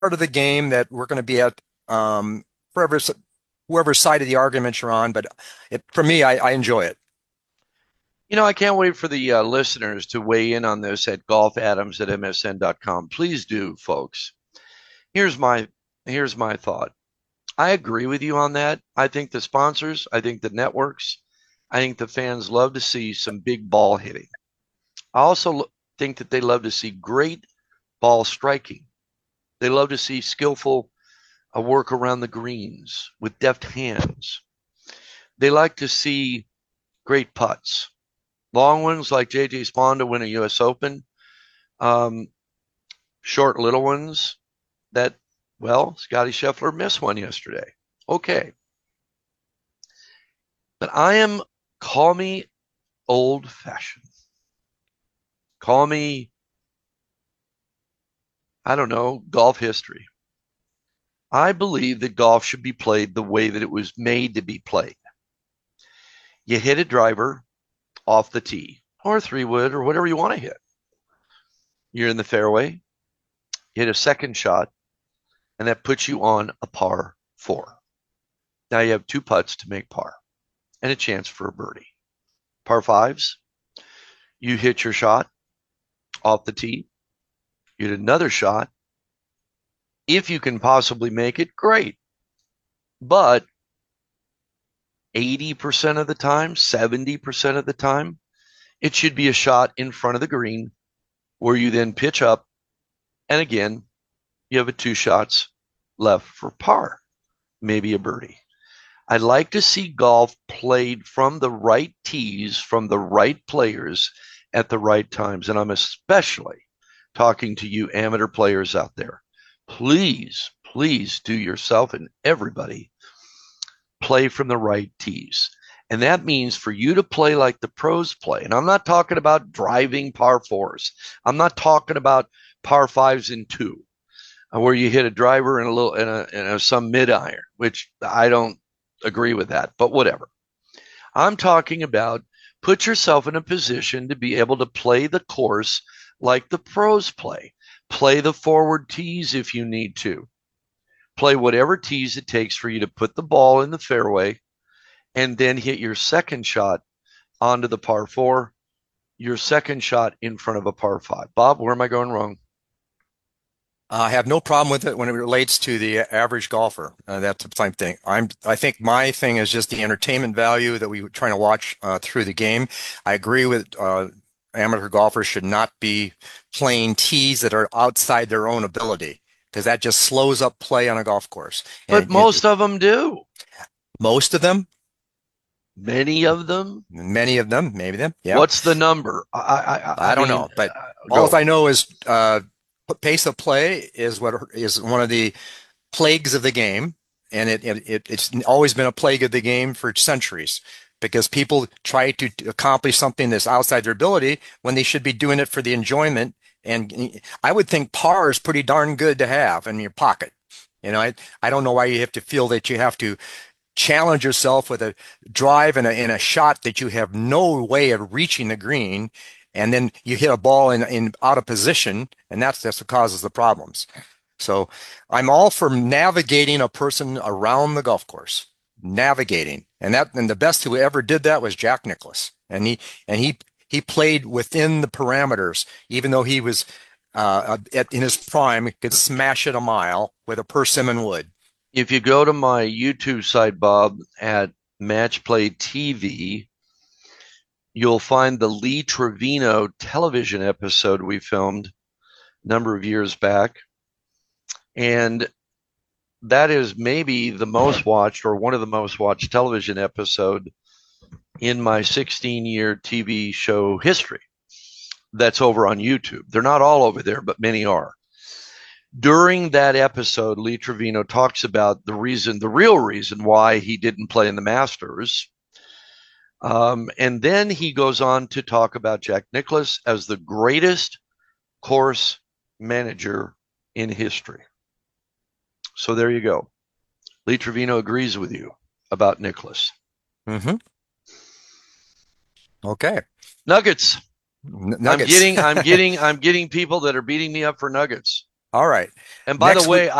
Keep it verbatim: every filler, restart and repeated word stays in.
part of the game that we're going to be at um, forever, whoever side of the argument you're on. But it, for me, I, I enjoy it. You know, I can't wait for the uh, listeners to weigh in on this at golf adams at m s n dot com. Please do, folks. Here's my here's my thought. I agree with you on that. I think the sponsors, I think the networks, I think the fans love to see some big ball hitting. I also think that they love to see great ball striking. They love to see skillful uh, work around the greens with deft hands. They like to see great putts, long ones like J J Spaun to win a U S Open, um, short little ones that, well, Scotty Scheffler missed one yesterday. Okay. But I am, call me old fashioned. Call me, I don't know, golf history. I believe that golf should be played the way that it was made to be played. You hit a driver off the tee or a three wood or whatever you want to hit. You're in the fairway, you hit a second shot, and that puts you on a par four. Now you have two putts to make par and a chance for a birdie. Par fives, you hit your shot off the tee, you hit another shot. If you can possibly make it, great. But eighty percent of the time, seventy percent of the time, it should be a shot in front of the green where you then pitch up. And again, you have a two shots left for par, maybe a birdie. I like to see golf played from the right tees, from the right players at the right times. And I'm especially talking to you amateur players out there. Please, please do yourself and everybody play from the right tees. And that means for you to play like the pros play. And I'm not talking about driving par fours. I'm not talking about par fives in two, where you hit a driver and a little and a, and a some mid iron, which I don't agree with that, but whatever. I'm talking about put yourself in a position to be able to play the course like the pros play. Play the forward tees if you need to. Play whatever tees it takes for you to put the ball in the fairway and then hit your second shot onto the par four, your second shot in front of a par five. Bob, where am I going wrong? I have no problem with it when it relates to the average golfer. Uh, that's the same thing. I'm, I think my thing is just the entertainment value that we were trying to watch uh, through the game. I agree with uh, amateur golfers should not be playing tees that are outside their own ability because that just slows up play on a golf course. But And it, most of them do. most of them, Many of them. many of them, maybe them, yeah. What's the number? I I, I I don't mean, know, but uh, all go. I know is uh, pace of play is what is one of the plagues of the game, and it, it it's always been a plague of the game for centuries because people try to accomplish something that's outside their ability when they should be doing it for the enjoyment. And I would think par is pretty darn good to have in your pocket. You know, I I don't know why you have to feel that you have to challenge yourself with a drive and a, and a shot that you have no way of reaching the green, and then you hit a ball in, in out of position, and that's that's what causes the problems. So I'm all for navigating a person around the golf course, navigating, and that and the best who ever did that was Jack Nicklaus, and he and he he played within the parameters, even though he was uh, at, in his prime, could smash it a mile with a persimmon wood. If you go to my YouTube site, Bob, at Match Play T V, you'll find the Lee Trevino television episode we filmed a number of years back. And that is maybe the most watched or one of the most watched television episode in my sixteen year T V show history. That's over on YouTube. They're not all over there, but many are. During that episode, Lee Trevino talks about the reason, the real reason why he didn't play in the Masters. Um, and then he goes on to talk about Jack Nicklaus as the greatest course manager in history. So there you go. Lee Trevino agrees with you about Nicklaus. Mm-hmm. Okay. Nuggets. N I'm nuggets. getting, I'm getting, I'm getting people that are beating me up for Nuggets. All right. And by the Next week. way,